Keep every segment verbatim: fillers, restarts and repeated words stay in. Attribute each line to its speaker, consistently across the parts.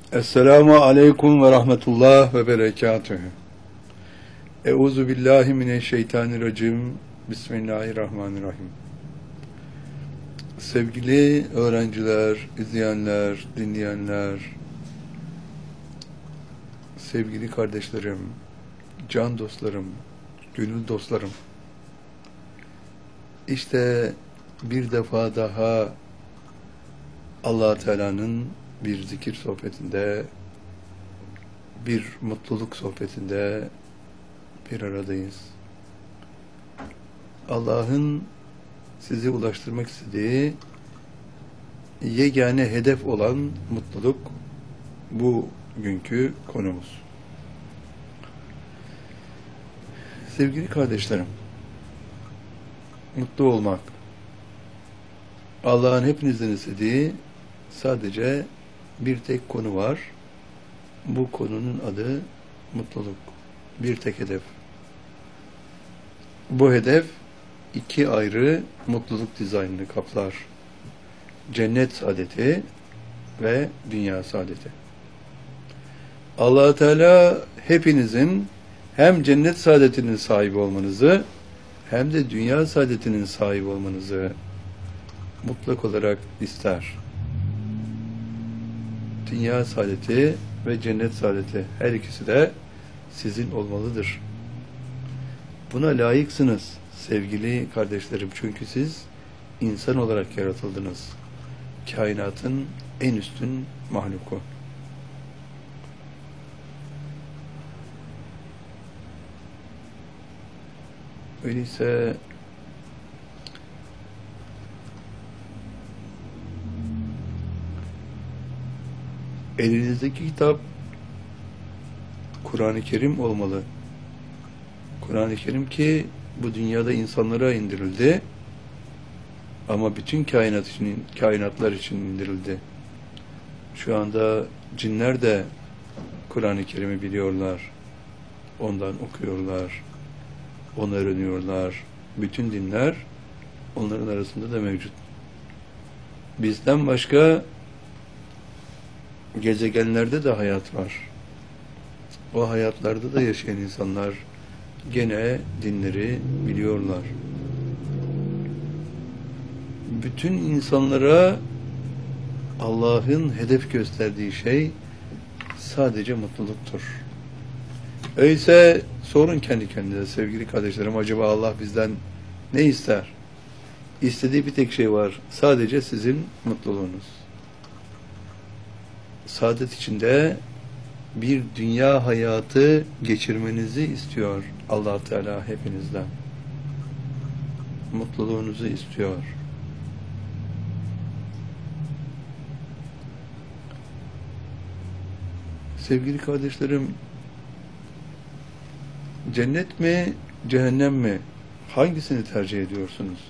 Speaker 1: Esselamu aleyküm ve rahmetullah ve berekatühü. Euzu billahi mineşşeytanirracim. Bismillahirrahmanirrahim. Sevgili öğrenciler, izleyenler, dinleyenler, sevgili kardeşlerim, can dostlarım, gönül dostlarım. İşte bir defa daha Allah Teala'nın bir zikir sohbetinde, bir mutluluk sohbetinde bir aradayız. Allah'ın sizi ulaştırmak istediği yegane hedef olan mutluluk bugünkü konumuz. Sevgili kardeşlerim, mutlu olmak, Allah'ın hepinizden istediği sadece bir tek konu var. Bu konunun adı mutluluk. Bir tek hedef. Bu hedef iki ayrı mutluluk dizaynını kaplar. Cennet saadeti ve dünya saadeti. Allah Teala hepinizin hem cennet saadetinin sahibi olmanızı hem de dünya saadetinin sahibi olmanızı mutlak olarak ister. Dünya saadeti ve cennet saadeti her ikisi de sizin olmalıdır. Buna layıksınız sevgili kardeşlerim, çünkü siz insan olarak yaratıldınız. Kainatın en üstün mahluku. Öyleyse elinizdeki kitap Kur'an-ı Kerim olmalı. Kur'an-ı Kerim ki bu dünyada insanlara indirildi ama bütün kainat için, kainatlar için indirildi. Şu anda cinler de Kur'an-ı Kerim'i biliyorlar. Ondan okuyorlar. Onu öğreniyorlar. Bütün dinler onların arasında da mevcut. Bizden başka gezegenlerde de hayat var. O hayatlarda da yaşayan insanlar gene dinleri biliyorlar. Bütün insanlara Allah'ın hedef gösterdiği şey sadece mutluluktur. Öyleyse sorun kendi kendinize sevgili kardeşlerim, acaba Allah bizden ne ister? İstediği bir tek şey var. Sadece sizin mutluluğunuz. Saadet içinde bir dünya hayatı geçirmenizi istiyor Allah Teala hepinizden. Mutluluğunuzu istiyor. Sevgili kardeşlerim, cennet mi, cehennem mi? Hangisini tercih ediyorsunuz?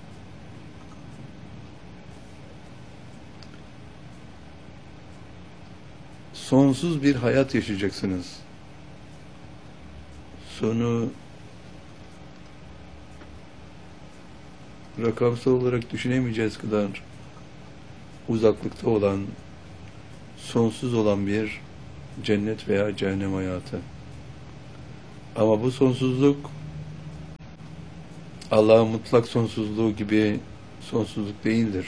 Speaker 1: Sonsuz bir hayat yaşayacaksınız. Sonu rakamsal olarak düşünemeyeceğiz kadar uzaklıkta olan, sonsuz olan bir cennet veya cehennem hayatı. Ama bu sonsuzluk Allah'ın mutlak sonsuzluğu gibi sonsuzluk değildir.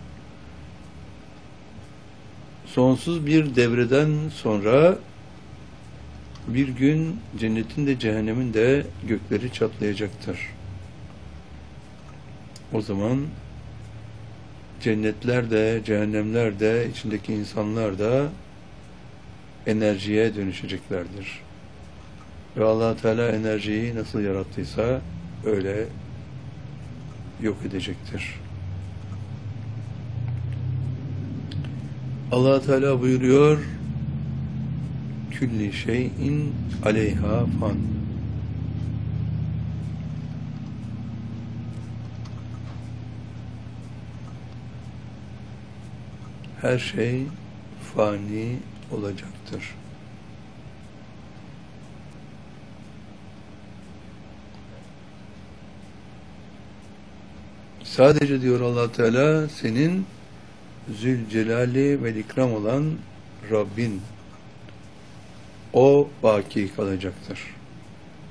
Speaker 1: Sonsuz bir devreden sonra bir gün cennetin de cehennemin de gökleri çatlayacaktır. O zaman cennetler de, cehennemler de, içindeki insanlar da enerjiye dönüşeceklerdir. Ve Allah Teala enerjiyi nasıl yarattıysa öyle yok edecektir. Allah Teala buyuruyor: külli şeyin aleyha fan. Her şey fani olacaktır. Sadece diyor Allah Teala, senin Zülcelali ve ikram olan Rabbin. O baki kalacaktır.